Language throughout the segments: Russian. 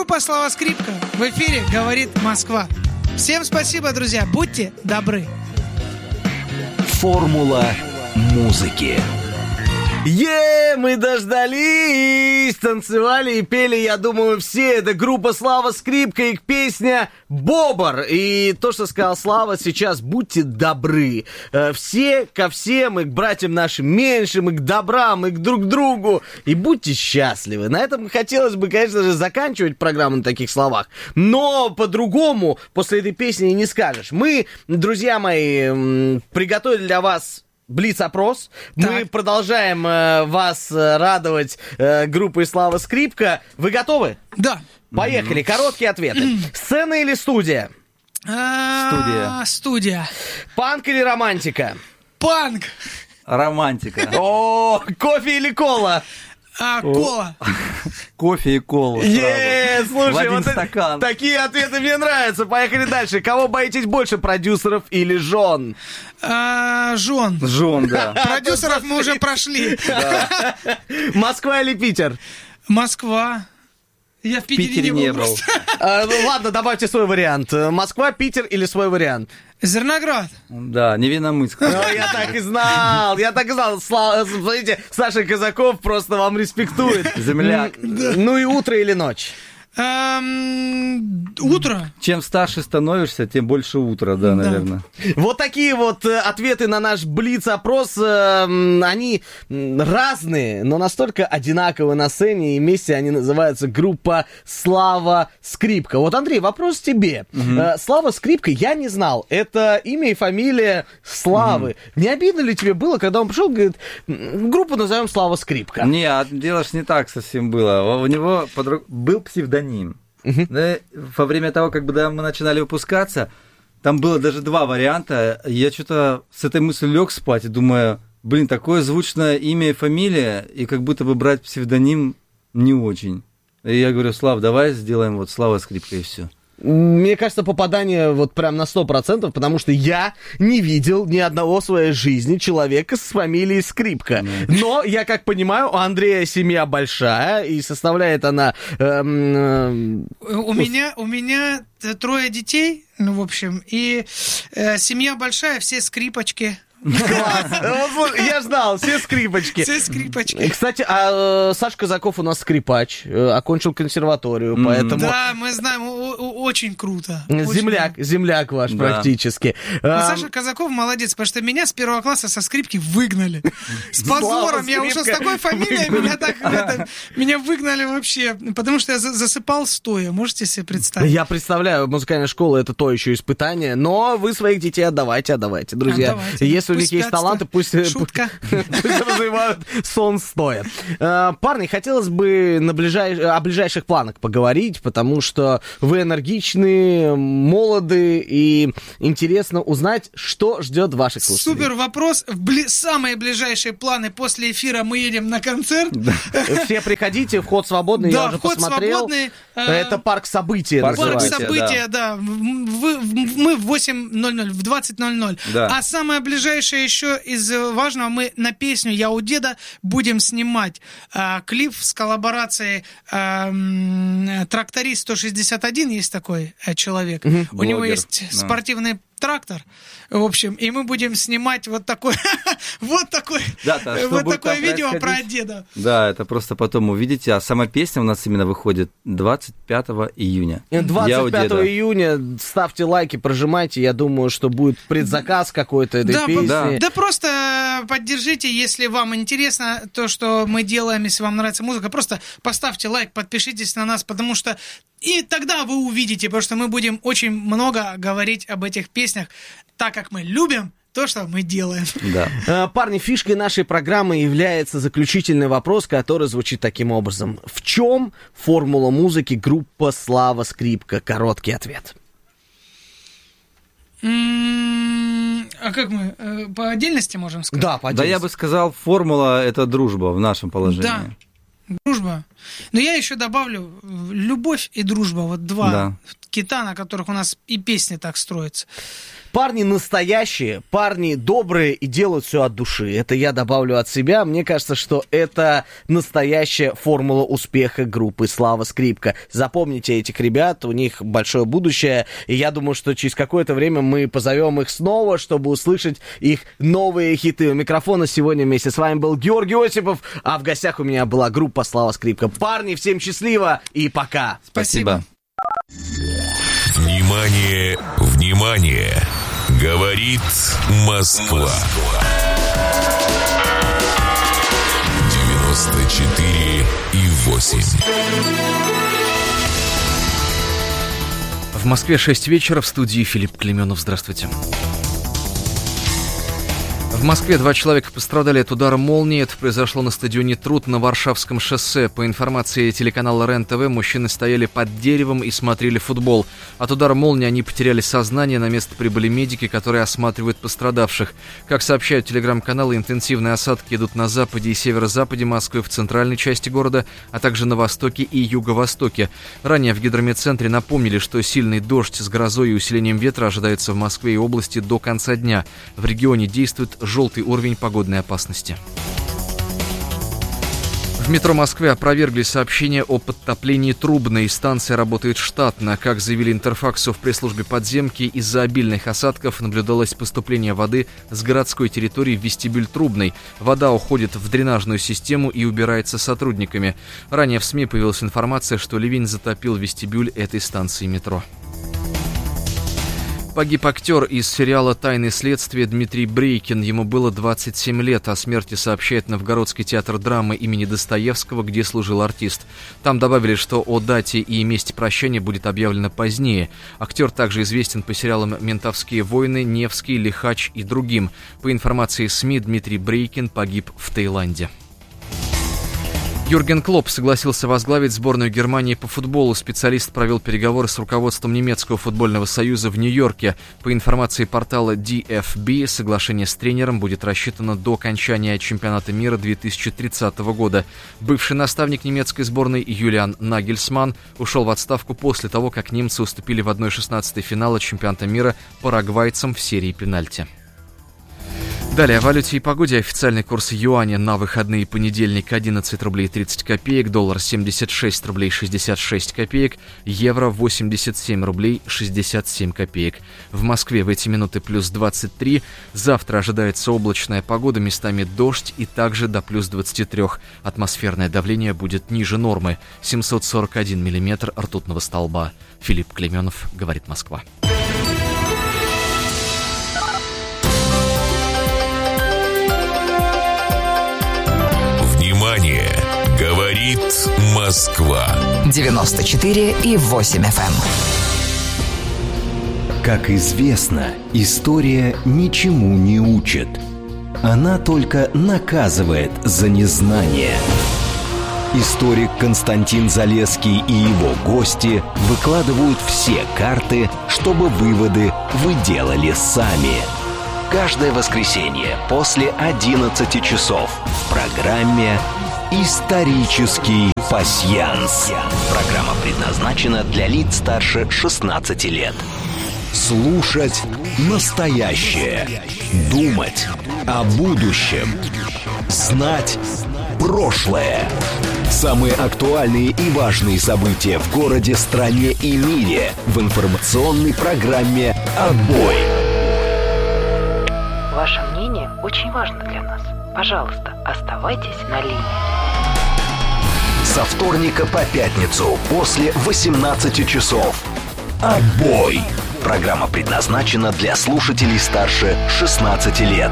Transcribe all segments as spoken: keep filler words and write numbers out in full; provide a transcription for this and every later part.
Группа «Слава Скрипка». В эфире «Говорит Москва». Всем спасибо, друзья. Будьте добры. Формула музыки. Е, мы дождались, танцевали и пели, я думаю, все. Это группа «Слава Скрипка», их песня «Бобр». И то, что сказал Слава сейчас, будьте добры. Все ко всем, и к братьям нашим меньшим, и к добрам, и к друг другу. И будьте счастливы. На этом хотелось бы, конечно же, заканчивать программу на таких словах. Но по-другому после этой песни не скажешь. Мы, друзья мои, приготовили для вас блиц-опрос. Так. Мы продолжаем э, вас э, радовать э, группой «Слава Скрипка». Вы готовы? Да. Поехали. Mm-hmm. Короткие ответы. Mm-hmm. Сцена или студия? Студия. Студия. Панк или романтика? Панк. Романтика. О, кофе или кола? А, кола. Кофе и кола. Е, слушай, в один вот стакан. Такие ответы мне нравятся. Поехали дальше. Кого боитесь больше, продюсеров или жен? А, жен. Жен, да. Продюсеров мы уже прошли. Москва или Питер? Москва. Я в Питере, Питере не не был. был. А, ну, ладно, добавьте свой вариант. Москва, Питер или свой вариант? Зерноград. Да, Невинномысск. Ну, я так и знал, я так и знал. Сла- Смотрите, Саша Казаков просто вам респектует. Земляк. Ну и утро или ночь? Эм, утро. Чем старше становишься, тем больше утра, да, Да. наверное. Вот такие вот э, ответы на наш блиц-опрос, э, они м, разные, но настолько одинаковые на сцене, и вместе они называются группа «Слава Скрипка». Вот, Андрей, вопрос тебе. Мгм. Э, Слава Скрипка я не знал. Это имя и фамилия Славы. Не обидно ли тебе было, когда он пришел и говорит, «М, группу назовем «Слава Скрипка»? Не, а дело ж не так совсем было. У него подруг- был псевдоним. Да, во время того, когда мы начинали выпускаться, там было даже два варианта. Я что-то с этой мыслью лег спать и думаю, блин, такое звучное имя и фамилия, и как будто бы брать псевдоним не очень. И я говорю, Слав, давай сделаем вот Слава Скрипка и все. Мне кажется, попадание вот прям на сто процентов, потому что я не видел ни одного в своей жизни человека с фамилией Скрипка. Но, я как понимаю, у Андрея семья большая, и составляет она... эм, эм, У меня, у меня трое детей, ну, в общем, и э, семья большая, все скрипочки. класс. Вот, я знал, все скрипочки. Все скрипочки. Кстати, а э, Саша Казаков у нас скрипач, э, окончил консерваторию, поэтому... Да, мы знаем, о- о- очень круто. Земляк, Очень. земляк ваш Да. практически. Но Эм, Саша Казаков молодец, потому что меня с первого класса со скрипки выгнали. С Слава позором. Я ушел с Скрипка. такой фамилией, меня так это, меня выгнали вообще, потому что я за- засыпал стоя. Можете себе представить? Я представляю, музыкальная школа — это то еще испытание, но вы своих детей отдавайте, отдавайте, друзья. Отдавайте. Если у Пусть них есть спят, таланты, пусть, Шутка. пусть развивают сон стоя. Э, Парни, хотелось бы на ближай... о ближайших планах поговорить, потому что вы энергичны, молоды, и интересно узнать, что ждет ваших слушателей. Супер вопрос. В бли- самые ближайшие планы после эфира мы едем на концерт. Все приходите, вход свободный, я Да, уже вход посмотрел. свободный. э, Это парк событий. Парк Парк называется. события, события, да. В- вы- в- Мы в восемь ноль ноль, в двадцать ноль ноль. Да. А самое ближайшее еще из э, важного, мы на песню «Я у деда» будем снимать э, клип с коллаборацией э, м, «Тракторист сто шестьдесят один», есть такой э, человек. У него Блогер, есть да. спортивный трактор, в общем, и мы будем снимать вот такой, вот такой, Да-то, что вот будет такое там видео про происходить? деда. Да, это просто потом увидите. А сама песня у нас именно выходит двадцать пятого июня. Я у двадцать пятого деда. июня ставьте лайки, прожимайте. Я думаю, что будет предзаказ какой-то этой Да, песни. Да. Да просто поддержите, если вам интересно то, что мы делаем, если вам нравится музыка, просто поставьте лайк, подпишитесь на нас, потому что и тогда вы увидите, потому что мы будем очень много говорить об этих песнях, так как мы любим то, что мы делаем. Да. Э, Парни, фишкой нашей программы является заключительный вопрос, который звучит таким образом. В чем формула музыки группа «Слава Скрипка»? Короткий ответ. М, А как мы? э, По отдельности можем сказать? Да, по Да, я бы сказал, формула – это дружба в нашем положении. Да. Дружба. Но я еще добавлю э, любовь и дружба. Вот два Да. кита, на которых у нас и песни так строятся. парни настоящие, парни добрые и делают все от души. Это я добавлю от себя. Мне кажется, что это настоящая формула успеха группы «Слава Скрипка». Запомните этих ребят, у них большое будущее. И я думаю, что через какое-то время мы позовем их снова, чтобы услышать их новые хиты. У микрофона сегодня вместе с вами был Георгий Осипов, а в гостях у меня была группа «Слава Скрипка». Парни, всем счастливо и пока. Спасибо. Внимание, внимание! Говорит Москва. девяносто четыре и восемь. В Москве шесть вечера, в студии Филипп Клеменов. Здравствуйте. В Москве два человека пострадали от удара молнии. Это произошло на стадионе Труд на Варшавском шоссе. По информации телеканала РЕН-ТВ, мужчины стояли под деревом и смотрели футбол. От удара молнии они потеряли сознание. На место прибыли медики, которые осматривают пострадавших. Как сообщают телеграм-каналы, интенсивные осадки идут на западе и северо-западе Москвы, в центральной части города, а также на востоке и юго-востоке. Ранее в гидрометцентре напомнили, что сильный дождь с грозой и усилением ветра ожидается в Москве и области до конца дня. В регионе действует желтый уровень погодной опасности. В метро Москвы опровергли сообщение о подтоплении Трубной. Станция работает штатно. Как заявили Интерфаксу в пресс-службе подземки, из-за обильных осадков наблюдалось поступление воды с городской территории в вестибюль Трубной. Вода уходит в дренажную систему и убирается сотрудниками. Ранее в СМИ появилась информация, что ливень затопил вестибюль этой станции метро. Погиб актер из сериала «Тайны следствия» Дмитрий Брейкин. Ему было двадцать семь лет. О смерти сообщает Новгородский театр драмы имени Достоевского, где служил артист. Там добавили, что о дате и месте прощания будет объявлено позднее. Актер также известен по сериалам «Ментовские войны», «Невский», «Лихач» и другим. По информации СМИ, Дмитрий Брейкин погиб в Таиланде. Юрген Клопп согласился возглавить сборную Германии по футболу. Специалист провел переговоры с руководством немецкого футбольного союза в Нью-Йорке. По информации портала ди эф би, соглашение с тренером будет рассчитано до окончания чемпионата мира две тысячи тридцатого года. Бывший наставник немецкой сборной Юлиан Нагельсманн ушел в отставку после того, как немцы уступили в одна шестнадцатая финала чемпионата мира парагвайцам в серии пенальти. Далее о валюте и погоде. Официальный курс юаня на выходные: понедельник одиннадцать рублей тридцать копеек, доллар семьдесят шесть рублей шестьдесят шесть копеек, евро восемьдесят семь рублей шестьдесят семь копеек. В Москве в эти минуты плюс двадцать три. Завтра ожидается облачная погода, местами дождь и также до плюс двадцати трёх. Атмосферное давление будет ниже нормы. семьсот сорок один миллиметр ртутного столба. Филипп Клеменов, говорит Москва. Внимание! Говорит Москва. девяносто четыре и восемь эф эм. Как известно, история ничему не учит. Она только наказывает за незнание. Историк Константин Залесский и его гости выкладывают все карты, чтобы выводы вы делали сами. Каждое воскресенье после одиннадцати часов в программе «Исторический пасьянс». Программа предназначена для лиц старше шестнадцати лет. Слушать настоящее. Думать о будущем. Знать прошлое. Самые актуальные и важные события в городе, стране и мире в информационной программе «Отбой». Ваше мнение очень важно для нас. Пожалуйста, оставайтесь на линии. Со вторника по пятницу после восемнадцати часов. Отбой. Программа предназначена для слушателей старше шестнадцати лет.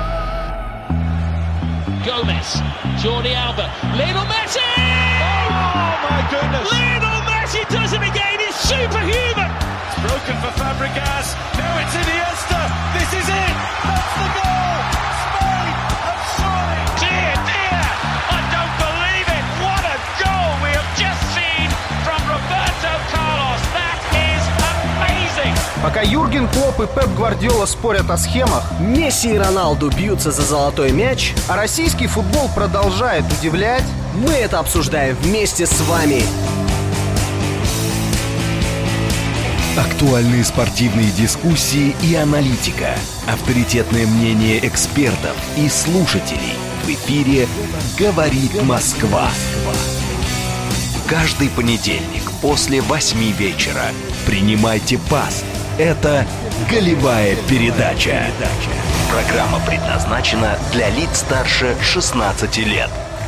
Gomez, Jordi Alba, Lionel Messi! Oh my goodness! Lionel Messi does it again! It's superhuman! It's broken for Fabregas. Now it's Iniesta. This is it. That's the goal. Spain have scored. Dear, dear, I don't believe it. What a goal we have just seen from Roberto Carlos. That is amazing. Пока Юрген Клопп и Пеп Гвардиола спорят о схемах, Месси и Роналду бьются за золотой мяч, а российский футбол продолжает удивлять, мы это обсуждаем вместе с вами. Актуальные спортивные дискуссии и аналитика. Авторитетное мнение экспертов и слушателей. В эфире «Говорит Москва». Каждый понедельник после восьми вечера принимайте пас. Это «Голевая передача». Программа предназначена для лиц старше шестнадцати лет.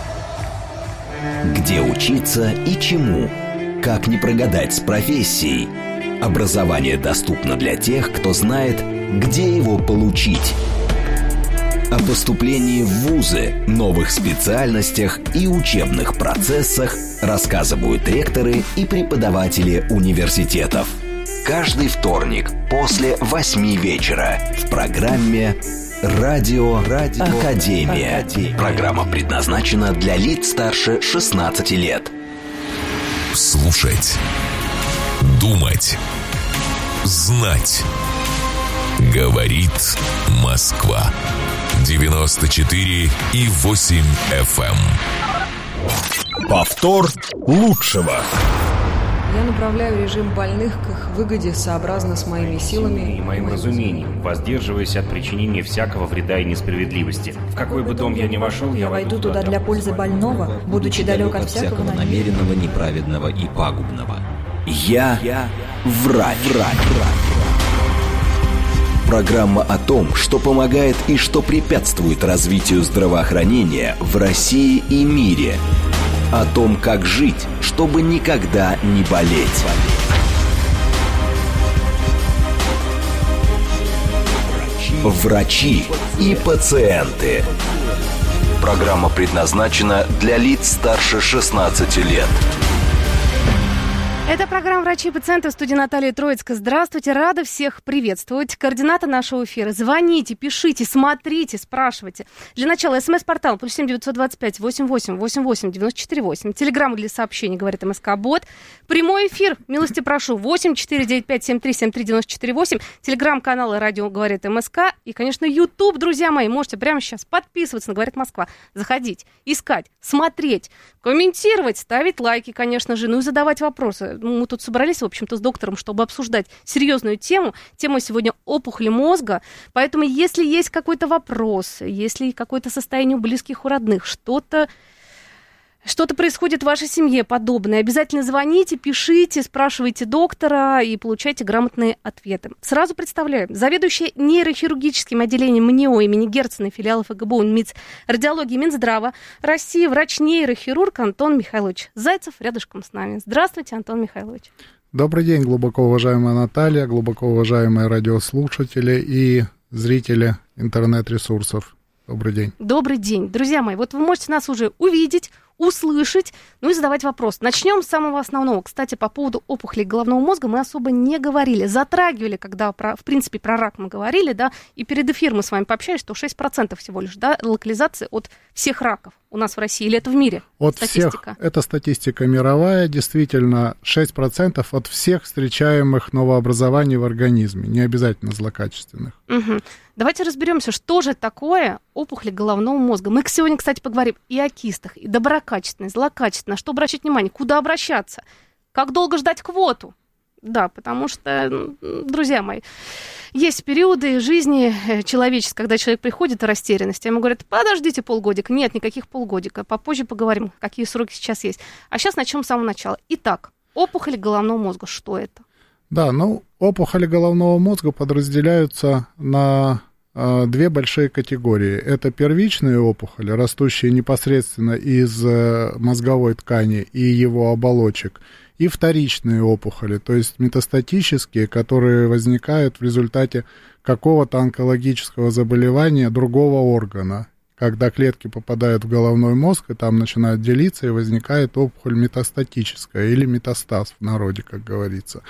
Где учиться и чему? Как не прогадать с профессией? Образование доступно для тех, кто знает, где его получить. О поступлении в вузы, новых специальностях и учебных процессах рассказывают ректоры и преподаватели университетов. Каждый вторник после восьми вечера в программе «Радио, Радио Академия». Академия. Программа предназначена для лиц старше шестнадцати лет. Слушать, думать, знать. Говорит Москва. девяносто четыре и восемь эф эм. Повтор лучшего. Я направляю режим больных к их выгоде сообразно с моими силами и моим разумением, воздерживаясь от причинения всякого вреда и несправедливости. В какой бы дом я ни вошел, я войду туда для пользы больного, будучи далек от всякого намеренного, неправедного и пагубного. Я, я врач. врач. Программа о том, что помогает и что препятствует развитию здравоохранения в России и мире. О том, как жить, чтобы никогда не болеть. Врачи и пациенты. Программа предназначена для лиц старше шестнадцати лет. Это программа «Врачи и пациенты», в студии Наталья Троицкая. Здравствуйте, рада всех приветствовать. Координаты нашего эфира. Звоните, пишите, смотрите, спрашивайте. Для начала смс-портал плюс семь девятьсот двадцать пять восемьдесят восемь восемьдесят восемь девяносто четыре восемь. Телеграмма для сообщений, говорит МСК-бот. Прямой эфир, милости прошу, восемь четыре девять пять семь три семь три девяносто четыре восемь. Телеграм-канал «Радио говорит МСК». И, конечно, YouTube, друзья мои. Можете прямо сейчас подписываться на «Говорит Москва». Заходить, искать, смотреть, комментировать, ставить лайки, конечно же, ну и задавать вопросы. Мы тут собрались, в общем-то, с доктором, чтобы обсуждать серьезную тему. Тема сегодня опухоли мозга. Поэтому, если есть какой-то вопрос, если какое-то состояние у близких, у родных, что-то... Что-то происходит в вашей семье подобное. Обязательно звоните, пишите, спрашивайте доктора и получайте грамотные ответы. Сразу представляю. Заведующая нейрохирургическим отделением МНИО имени Герцена, филиала ФГБУ МИЦ радиологии Минздрава России, врач-нейрохирург Антон Михайлович Зайцев рядышком с нами. Здравствуйте, Антон Михайлович. Добрый день, глубоко уважаемая Наталья, глубоко уважаемые радиослушатели и зрители интернет-ресурсов. Добрый день. Добрый день. Друзья мои, вот вы можете нас уже увидеть, услышать, ну и задавать вопрос. Начнем с самого основного. Кстати, по поводу опухолей головного мозга мы особо не говорили. Затрагивали, когда, про, в принципе, про рак мы говорили, да, и перед эфиром мы с вами пообщались, что шесть процентов всего лишь, да, локализации от всех раков у нас в России, или это в мире? От статистика? Всех, это статистика мировая, действительно, шесть процентов от всех встречаемых новообразований в организме, не обязательно злокачественных. Угу. Давайте разберемся, что же такое опухоли головного мозга. Мы сегодня, кстати, поговорим и о кистах, и доброкачественной, злокачественной, на что обращать внимание, куда обращаться, как долго ждать квоту. Да, потому что, друзья мои, есть периоды жизни человеческой, когда человек приходит в растерянность, а ему говорят, подождите полгодика. Нет, никаких полгодика. Попозже поговорим, какие сроки сейчас есть. А сейчас начнем с самого начала. Итак, опухоли головного мозга, что это? Да, ну, опухоли головного мозга подразделяются на э, две большие категории. Это первичные опухоли, растущие непосредственно из э, мозговой ткани и его оболочек, и вторичные опухоли, то есть метастатические, которые возникают в результате какого-то онкологического заболевания другого органа. Когда клетки попадают в головной мозг, и там начинают делиться, и возникает опухоль метастатическая, или метастаз в народе, как говорится.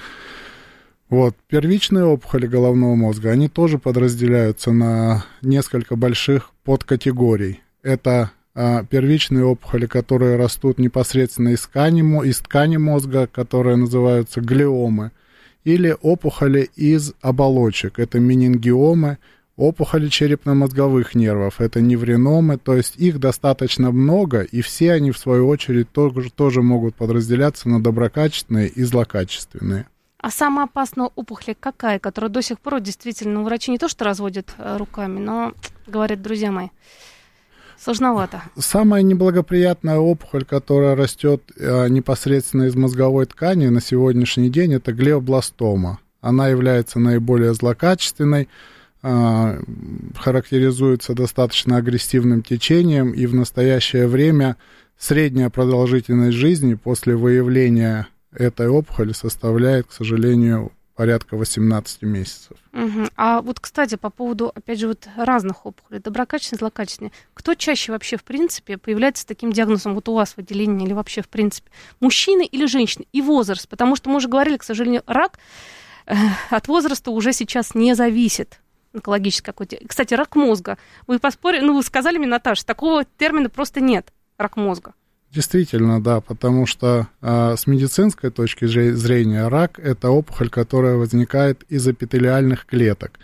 Вот, первичные опухоли головного мозга, они тоже подразделяются на несколько больших подкатегорий. Это а, первичные опухоли, которые растут непосредственно из ткани, из ткани мозга, которые называются глиомы, или опухоли из оболочек, это менингиомы, опухоли черепно-мозговых нервов, это невриномы, то есть их достаточно много, и все они, в свою очередь, тоже, тоже могут подразделяться на доброкачественные и злокачественные. А самая опасная опухоль какая, которая до сих пор действительно врачи не то что разводят руками, но говорят, друзья мои, сложновато. Самая неблагоприятная опухоль, которая растет непосредственно из мозговой ткани на сегодняшний день, это глиобластома. Она является наиболее злокачественной, характеризуется достаточно агрессивным течением, и в настоящее время средняя продолжительность жизни после выявления этой опухоли составляет, к сожалению, порядка восемнадцать месяцев. Угу. А вот, кстати, по поводу, опять же, вот разных опухолей, доброкачественных, злокачественных, кто чаще вообще, в принципе, появляется с таким диагнозом вот у вас в отделении или вообще, в принципе, мужчины или женщины? И возраст, потому что мы уже говорили, к сожалению, рак э, от возраста уже сейчас не зависит. Онкологический какой-то. Кстати, рак мозга. Вы поспорили, ну, вы сказали мне, Наташа, такого термина просто нет, рак мозга. Действительно, да, потому что э, с медицинской точки зрения рак – это опухоль, которая возникает из эпителиальных клеток.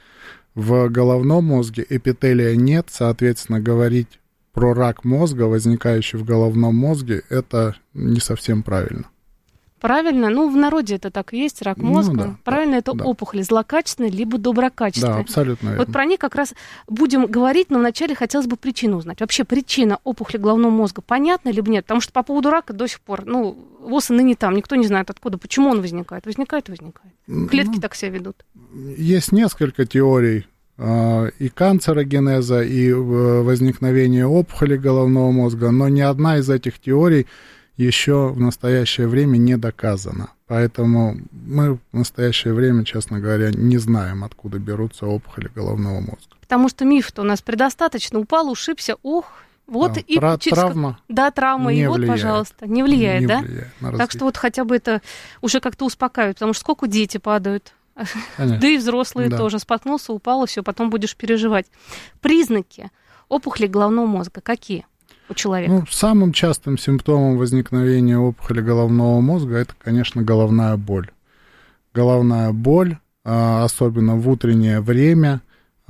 В головном мозге эпителия нет, соответственно, говорить про рак мозга, возникающий в головном мозге, это не совсем правильно. Правильно, ну, в народе это так и есть, рак мозга. Ну, да, правильно, да, это да. опухоль злокачественная, либо доброкачественная. Да, абсолютно верно. Вот про них как раз будем говорить, но вначале хотелось бы причину узнать. Вообще причина опухоли головного мозга понятна либо нет? Потому что по поводу рака до сих пор, ну, ВОЗ и ныне там, никто не знает откуда, почему он возникает. Возникает и возникает. Клетки ну, так себя ведут. Есть несколько теорий э, и канцерогенеза, и э, возникновения опухоли головного мозга, но ни одна из этих теорий еще в настоящее время не доказано. Поэтому мы в настоящее время, честно говоря, не знаем, откуда берутся опухоли головного мозга. Потому что миф-то у нас предостаточно. Упал, ушибся, ох, вот да, и... Тра- через... Травма Да, травма, и вот, влияет. пожалуйста, не влияет, не да? Влияет так что вот хотя бы это уже как-то успокаивает, потому что сколько дети падают, Конечно. да и взрослые да. тоже. Споткнулся, упал, и все, потом будешь переживать. Признаки опухоли головного мозга какие? У человека? Ну, самым частым симптомом возникновения опухоли головного мозга это, конечно, головная боль. Головная боль, особенно в утреннее время,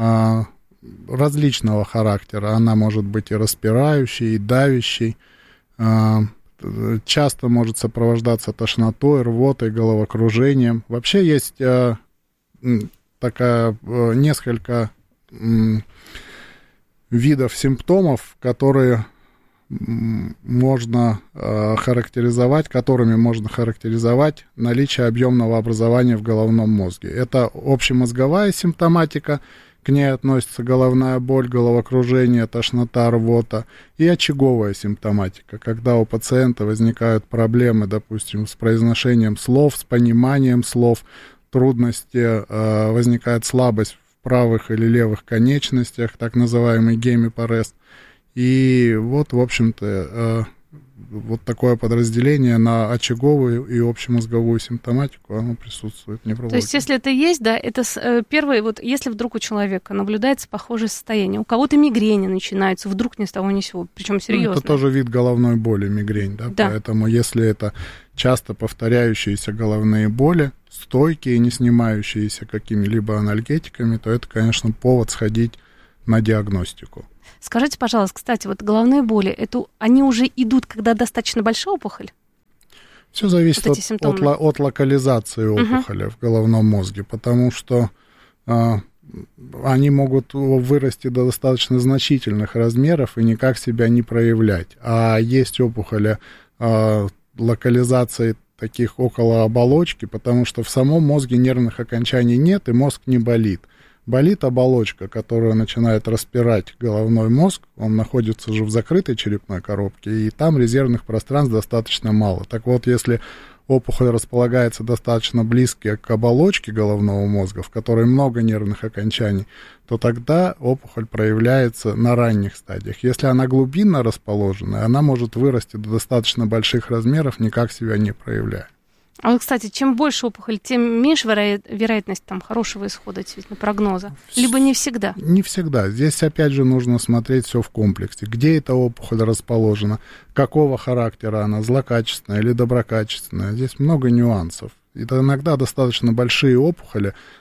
различного характера. Она может быть и распирающей, и давящей. Часто может сопровождаться тошнотой, рвотой, головокружением. Вообще есть такая несколько видов симптомов, которые можно э, характеризовать, которыми можно характеризовать наличие объемного образования в головном мозге. Это общемозговая симптоматика, к ней относится головная боль, головокружение, тошнота, рвота, и очаговая симптоматика, когда у пациента возникают проблемы, допустим, с произношением слов, с пониманием слов, трудности, э, возникает слабость в правых или левых конечностях, так называемый гемипарез. И вот, в общем-то, э, вот такое подразделение на очаговую и общемозговую симптоматику, оно присутствует в неврологии. То есть, если это есть, да, это э, первое, вот если вдруг у человека наблюдается похожее состояние, у кого-то мигрени начинаются, вдруг ни с того ни с сего, причем серьезно. Ну, это тоже вид головной боли, мигрень, да? да, поэтому если это часто повторяющиеся головные боли, стойкие, не снимающиеся какими-либо анальгетиками, то это, конечно, повод сходить на диагностику. Скажите, пожалуйста, кстати, вот головные боли, это они уже идут, когда достаточно большая опухоль? Все зависит вот от, от, от локализации опухоли угу. в головном мозге, потому что э, они могут вырасти до достаточно значительных размеров и никак себя не проявлять. А есть опухоли э, локализации таких около оболочки, потому что в самом мозге нервных окончаний нет, и мозг не болит. Болит оболочка, которая начинает распирать головной мозг, он находится же в закрытой черепной коробке, и там резервных пространств достаточно мало. Так вот, если опухоль располагается достаточно близко к оболочке головного мозга, в которой много нервных окончаний, то тогда опухоль проявляется на ранних стадиях. Если она глубинно расположена, она может вырасти до достаточно больших размеров, никак себя не проявляя. А вот, кстати, чем больше опухоль, тем меньше веро... вероятность там, хорошего исхода, действительно, прогноза. Либо не всегда. Не всегда. Здесь, опять же, нужно смотреть все в комплексе. Где эта опухоль расположена, какого характера она, злокачественная или доброкачественная. Здесь много нюансов. И иногда достаточно большие опухоли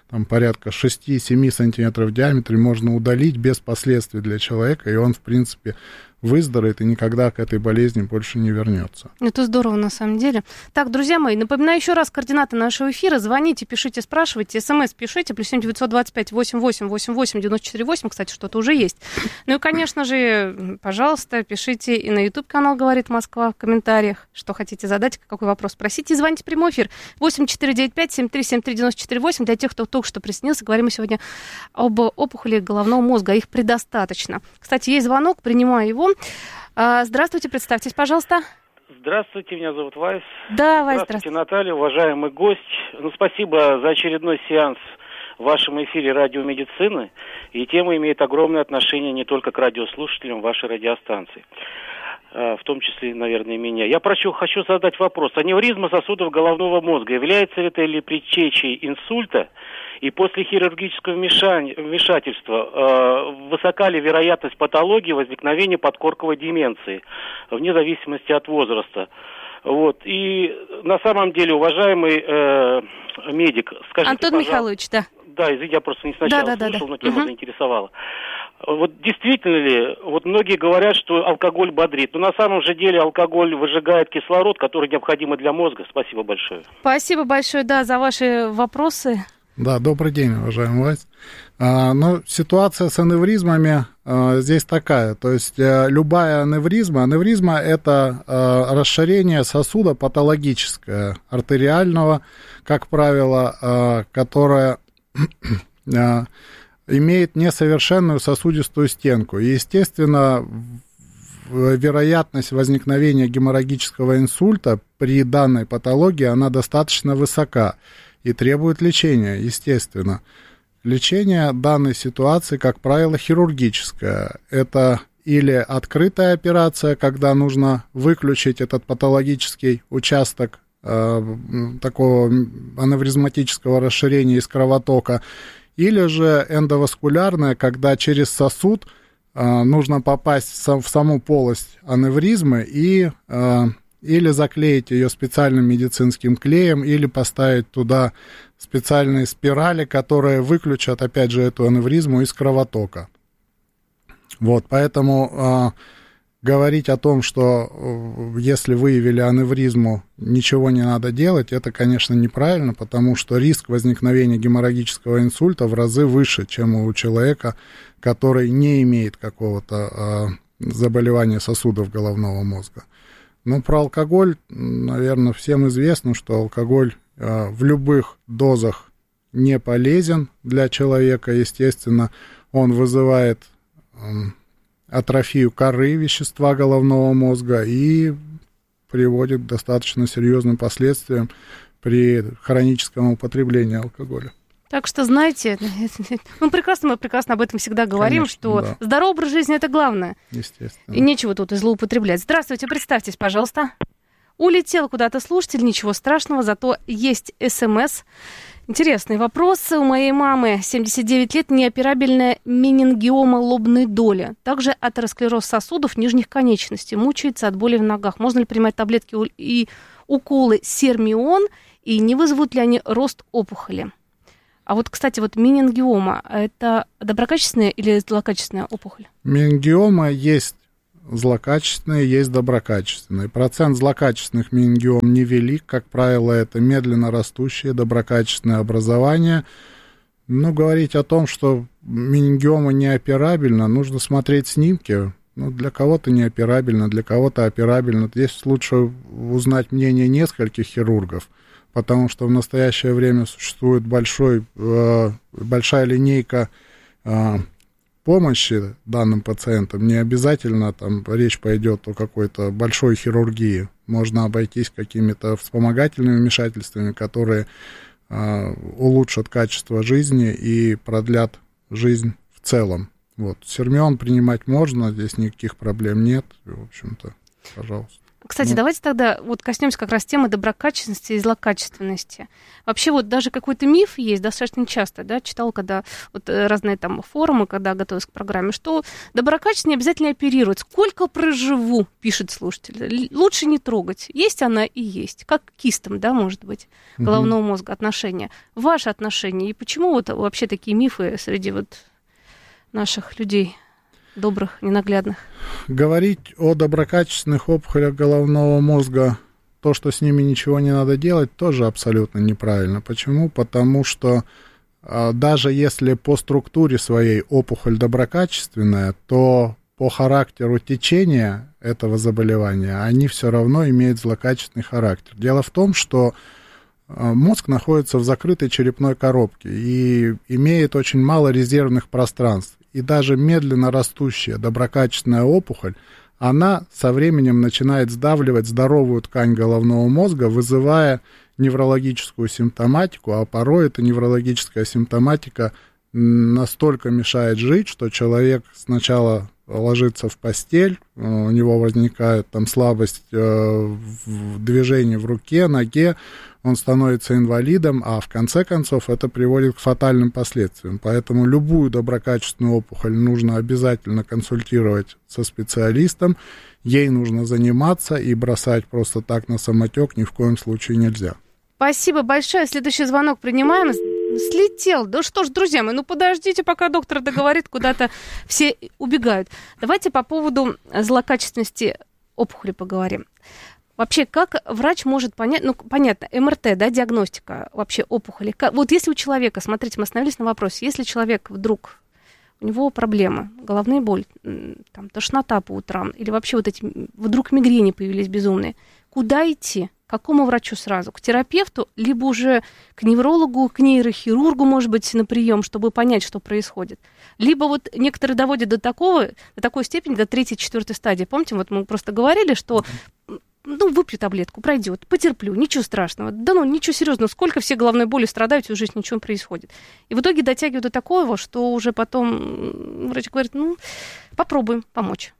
там порядка шесть-семь сантиметров в диаметре можно удалить без последствий для человека, и он, в принципе, выздоровеет и никогда к этой болезни больше не вернется. Это здорово, на самом деле. Так, друзья мои, напоминаю еще раз координаты нашего эфира. Звоните, пишите, спрашивайте, смс пишите, плюс семь девятьсот двадцать пять восемьдесят восемь восемьдесят восемь девяносто четыре восемь, кстати, что-то уже есть. Ну и, конечно же, пожалуйста, пишите и на YouTube-канал «Говорит Москва» в комментариях, что хотите задать, какой вопрос спросите. Звоните в прямой эфир восемь четыре девять пять семь три семь три девяносто четыре восемь. Для тех, кто только что присоединился, говорим мы сегодня об опухоли головного мозга, их предостаточно. Кстати, есть звонок, принимаю его. Здравствуйте, представьтесь, пожалуйста. Здравствуйте, меня зовут Вайс. Да, Вайс, здравствуйте. Здравствуйте, Наталья, уважаемый гость. Ну, спасибо за очередной сеанс в вашем эфире радиомедицины. И тема имеет огромное отношение не только к радиослушателям вашей радиостанции, в том числе, наверное, и меня. Я прошу, хочу задать вопрос. Аневризма сосудов головного мозга, является ли это ли предтечей инсульта? И после хирургического вмешательства э, высока ли вероятность патологии возникновения подкорковой деменции, вне зависимости от возраста? Вот. И на самом деле, уважаемый э, медик, скажите, Антон пожалуйста, Михайлович, да. Да, извините, я просто не сначала да, да, слушал, да, но тема угу. заинтересовала. Вот действительно ли, вот многие говорят, что алкоголь бодрит, но на самом же деле алкоголь выжигает кислород, который необходим для мозга. Спасибо большое. Спасибо большое, да, за ваши вопросы. Да, добрый день, уважаемый Вась. А, ну, ситуация с аневризмами а, здесь такая, то есть а, любая аневризма, аневризма это а, расширение сосуда патологическое, артериального, как правило, а, которое а, имеет несовершенную сосудистую стенку. И, естественно, вероятность возникновения геморрагического инсульта при данной патологии, она достаточно высока и требует лечения, естественно. Лечение данной ситуации, как правило, хирургическое. Это или открытая операция, когда нужно выключить этот патологический участок э, такого аневризматического расширения из кровотока, или же эндоваскулярная, когда через сосуд э, нужно попасть в, в саму полость аневризмы и э, или заклеить ее специальным медицинским клеем, или поставить туда специальные спирали, которые выключат, опять же, эту аневризму из кровотока. Вот, поэтому э, говорить о том, что э, если выявили аневризму, ничего не надо делать, это, конечно, неправильно, потому что риск возникновения геморрагического инсульта в разы выше, чем у человека, который не имеет какого-то э, заболевания сосудов головного мозга. Ну, про алкоголь, наверное, всем известно, что алкоголь э, в любых дозах не полезен для человека. Естественно, он вызывает э, атрофию коры вещества головного мозга и приводит к достаточно серьезным последствиям при хроническом употреблении алкоголя. Так что, знаете, ну, прекрасно, мы прекрасно об этом всегда говорим, конечно, что да. Здоровый образ жизни – это главное. Естественно. И нечего тут и злоупотреблять. Здравствуйте, представьтесь, пожалуйста. Улетел куда-то слушатель, ничего страшного, зато есть СМС. Интересный вопрос. У моей мамы семьдесят девять лет, неоперабельная менингиома лобной доли. Также атеросклероз сосудов нижних конечностей. Мучается от боли в ногах. Можно ли принимать таблетки и уколы сермион, и не вызовут ли они рост опухоли? А вот, кстати, вот менингиома, это доброкачественная или злокачественная опухоль? Менингиома есть злокачественные, есть доброкачественные. Процент злокачественных менингиом невелик, как правило, это медленно растущее доброкачественное образование. Но говорить о том, что менингиома неоперабельна, нужно смотреть снимки. Ну, для кого-то неоперабельно, для кого-то операбельно. Здесь лучше узнать мнение нескольких хирургов, потому что в настоящее время существует большой, э, большая линейка э, помощи данным пациентам. Не обязательно там речь пойдет о какой-то большой хирургии. Можно обойтись какими-то вспомогательными вмешательствами, которые э, улучшат качество жизни и продлят жизнь в целом. Вот. Сермион принимать можно, здесь никаких проблем нет. В общем-то, пожалуйста. Кстати, Ну. давайте тогда вот коснемся как раз темы доброкачественности и злокачественности. Вообще вот даже какой-то миф есть, достаточно часто, да, читала, когда вот э, разные там форумы, когда готовилась к программе, что доброкачество не обязательно оперировать. Сколько проживу, пишет слушатель, Л- лучше не трогать. Есть она и есть. Как к кистам, да, может быть, головного мозга отношения. Ваши отношения. И почему вот вообще такие мифы среди вот наших людей добрых, ненаглядных? Говорить о доброкачественных опухолях головного мозга, то, что с ними ничего не надо делать, тоже абсолютно неправильно. Почему? Потому что а, даже если по структуре своей опухоль доброкачественная, то по характеру течения этого заболевания они все равно имеют злокачественный характер. Дело в том, что а, мозг находится в закрытой черепной коробке и имеет очень мало резервных пространств. И даже медленно растущая доброкачественная опухоль, она со временем начинает сдавливать здоровую ткань головного мозга, вызывая неврологическую симптоматику, а порой эта неврологическая симптоматика настолько мешает жить, что человек сначала ложится в постель, у него возникает там слабость в движении в руке, ноге, он становится инвалидом, а в конце концов это приводит к фатальным последствиям. Поэтому любую доброкачественную опухоль нужно обязательно консультировать со специалистом, ей нужно заниматься, и бросать просто так на самотек ни в коем случае нельзя. Спасибо большое. Следующий звонок принимаем. Слетел. Да что ж, друзья мои, ну подождите, пока доктор договорит, куда-то все убегают. Давайте по поводу злокачественности опухоли поговорим. Вообще, как врач может понять, ну, понятно, эм эр тэ, да, диагностика вообще опухоли. Как, вот если у человека, смотрите, мы остановились на вопросе, если человек вдруг, у него проблемы, головная боль, там, тошнота по утрам, или вообще вот эти, вдруг мигрени появились безумные, куда идти? К какому врачу сразу? К терапевту, либо уже к неврологу, к нейрохирургу, может быть, на прием, чтобы понять, что происходит. Либо вот некоторые доводят до такого, до такой степени, до третьей, четвертой стадии. Помните, вот мы просто говорили, что ну, выпью таблетку, пройдет, потерплю, ничего страшного. Да ну, ничего серьезного, сколько все головной боли страдают, всю жизнь ничего не происходит. И в итоге дотягивают до такого, что уже потом врач говорит, ну, попробуем помочь.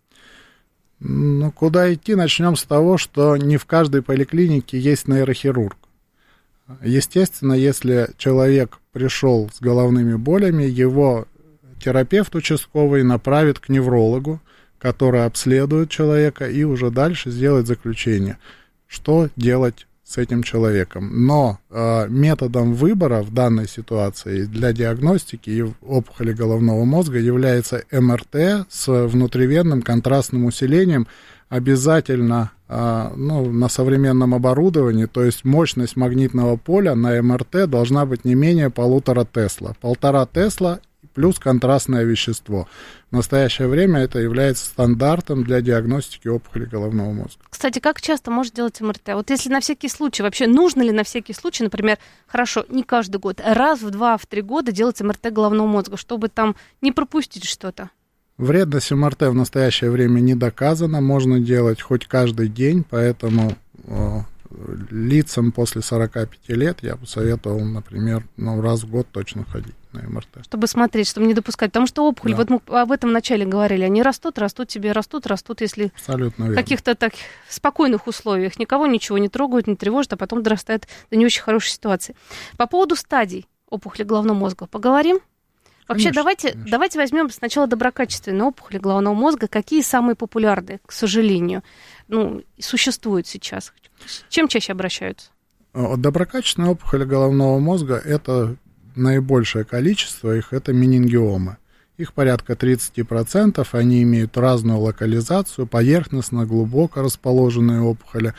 Ну, куда идти? Начнем с того, что не в каждой поликлинике есть нейрохирург. Естественно, если человек пришел с головными болями, его терапевт участковый направит к неврологу, который обследует человека и уже дальше сделает заключение, что делать с этим человеком. Но э, методом выбора в данной ситуации для диагностики опухоли головного мозга является эм эр тэ с внутривенным контрастным усилением, обязательно э, ну, на современном оборудовании, то есть мощность магнитного поля на эм эр тэ должна быть не менее полутора Тесла. Полтора Тесла плюс контрастное вещество. В настоящее время это является стандартом для диагностики опухоли головного мозга. Кстати, как часто может делать эм эр тэ? Вот если на всякий случай, вообще нужно ли на всякий случай, например, хорошо, не каждый год, раз в два, в три года делать эм эр тэ головного мозга, чтобы там не пропустить что-то? Вредность эм эр тэ в настоящее время не доказана, можно делать хоть каждый день, поэтому э, лицам после сорока пяти лет я бы советовал, например, ну, раз в год точно ходить на эм эр тэ. Чтобы смотреть, чтобы не допускать. Потому что опухоль, Да. вот мы об этом вначале говорили, они растут, растут тебе, растут, растут, если Абсолютно в верно. каких-то так спокойных условиях никого ничего не трогают, не тревожат, а потом дорастает до не очень хорошей ситуации. По поводу стадий опухоли головного мозга поговорим? Вообще, Конечно, давайте, конечно. давайте возьмем сначала доброкачественные опухоли головного мозга. Какие самые популярные, к сожалению, ну, существуют сейчас? Чем чаще обращаются? Доброкачественные опухоли головного мозга – это наибольшее количество их, это менингиомы. Их порядка тридцать процентов, они имеют разную локализацию, поверхностно, глубоко расположенные опухоли.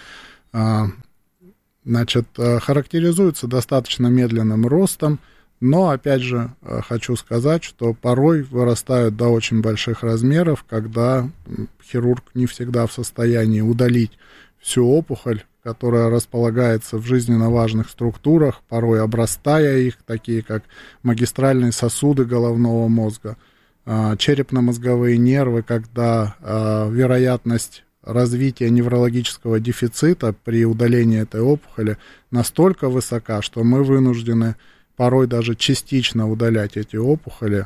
Значит, характеризуются достаточно медленным ростом, но, опять же, хочу сказать, что порой вырастают до очень больших размеров, когда хирург не всегда в состоянии удалить всю опухоль, которая располагается в жизненно важных структурах, порой обрастая их, такие как магистральные сосуды головного мозга, черепно-мозговые нервы, когда вероятность развития неврологического дефицита при удалении этой опухоли настолько высока, что мы вынуждены порой даже частично удалять эти опухоли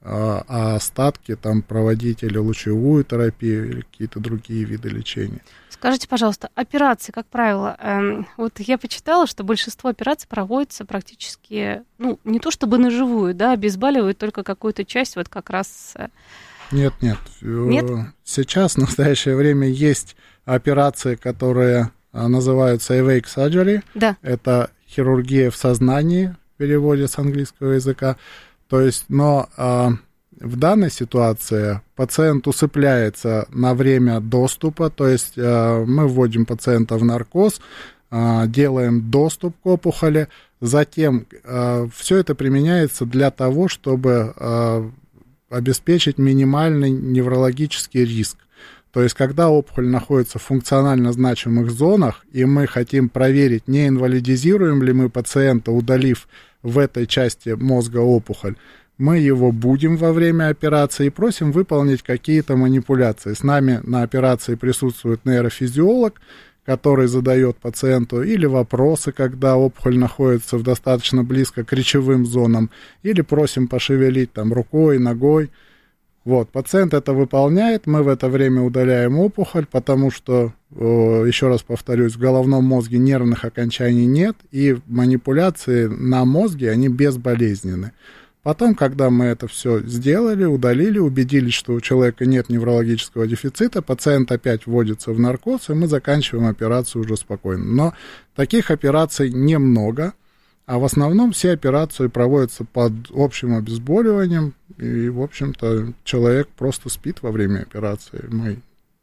а, а остатки там проводить или лучевую терапию, или какие-то другие виды лечения. Скажите, пожалуйста, операции, как правило, эм, вот я почитала, что большинство операций проводится практически, ну, не то чтобы на живую, да, обезболивают только какую-то часть, вот как раз... Э... Нет, нет. Нет? Сейчас, в настоящее время, есть операции, которые называются awake surgery. Да. Это хирургия в сознании, в переводе с английского языка. То есть, но а, в данной ситуации пациент усыпляется на время доступа, то есть а, мы вводим пациента в наркоз, а, делаем доступ к опухоли, затем а, все это применяется для того, чтобы а, обеспечить минимальный неврологический риск. То есть, когда опухоль находится в функционально значимых зонах, и мы хотим проверить, не инвалидизируем ли мы пациента, удалив в этой части мозга опухоль, мы его будем во время операции и просим выполнить какие-то манипуляции. С нами на операции присутствует нейрофизиолог, который задает пациенту или вопросы, когда опухоль находится в достаточно близко к речевым зонам, или просим пошевелить там рукой, ногой. Вот, пациент это выполняет, мы в это время удаляем опухоль, потому что, еще раз повторюсь, в головном мозге нервных окончаний нет, и манипуляции на мозге, они безболезненны. Потом, когда мы это все сделали, удалили, убедились, что у человека нет неврологического дефицита, пациент опять вводится в наркоз, и мы заканчиваем операцию уже спокойно. Но таких операций немного. А в основном все операции проводятся под общим обезболиванием, и, в общем-то, человек просто спит во время операции. Мы...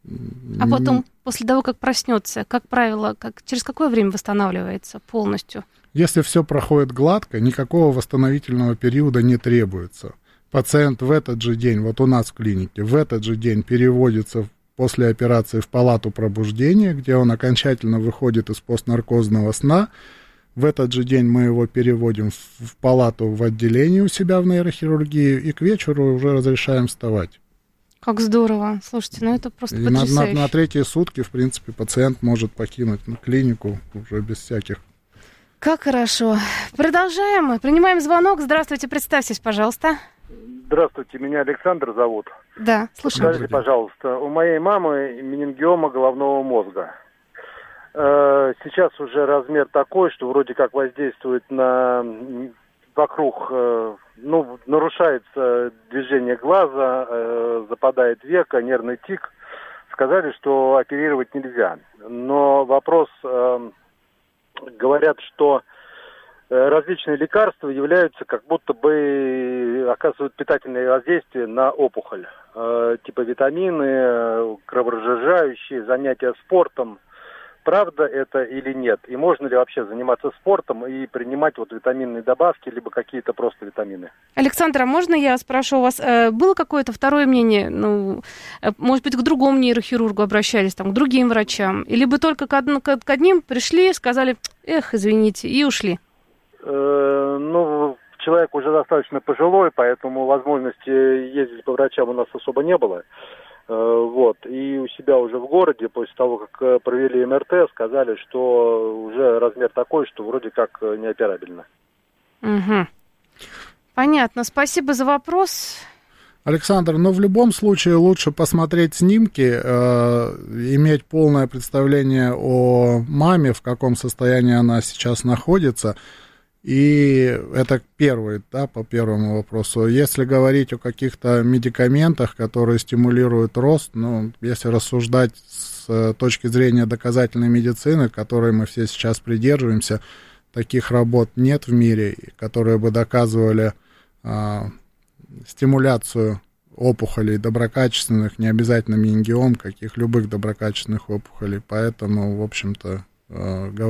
А потом, после того, как проснется, как правило, как, через какое время восстанавливается полностью? Если все проходит гладко, никакого восстановительного периода не требуется. Пациент в этот же день, вот у нас в клинике, в этот же день переводится после операции в палату пробуждения, где он окончательно выходит из постнаркозного сна. В этот же день мы его переводим в палату в отделение у себя в нейрохирургии, и к вечеру уже разрешаем вставать. Как здорово. Слушайте, ну это просто и потрясающе. На, на, на третьи сутки, в принципе, пациент может покинуть клинику уже без всяких. Как хорошо. Продолжаем. Принимаем звонок. Здравствуйте, представьтесь, пожалуйста. Здравствуйте, меня Александр зовут. Да, слушаю. Скажите, пожалуйста, у моей мамы менингиома головного мозга. Сейчас уже размер такой, что вроде как воздействует на вокруг, ну, нарушается движение глаза, западает века, нервный тик. Сказали, что оперировать нельзя. Но вопрос, говорят, что различные лекарства являются, как будто бы оказывают питательное воздействие на опухоль. Типа витамины, кроворазжижающие, занятия спортом. Правда это или нет? И можно ли вообще заниматься спортом и принимать вот витаминные добавки, либо какие-то просто витамины? Александр, а можно я спрошу у вас, э, было какое-то второе мнение, ну, э, может быть, к другому нейрохирургу обращались, там, к другим врачам? Или бы только к, од- к, к одним пришли, сказали, эх, извините, и ушли? Э, ну, человек уже достаточно пожилой, поэтому возможности ездить по врачам у нас особо не было. Вот. И у себя уже в городе, после того, как провели эм эр тэ, сказали, что уже размер такой, что вроде как неоперабельно. Угу. Понятно. Спасибо за вопрос. Александр, ну в любом случае лучше посмотреть снимки, э, иметь полное представление о маме, в каком состоянии она сейчас находится. И это первый, да, по первому вопросу. Если говорить о каких-то медикаментах, которые стимулируют рост, ну, если рассуждать с точки зрения доказательной медицины, которой мы все сейчас придерживаемся, таких работ нет в мире, которые бы доказывали а, стимуляцию опухолей доброкачественных, не обязательно менингиом, каких любых доброкачественных опухолей. Поэтому, в общем-то, говорить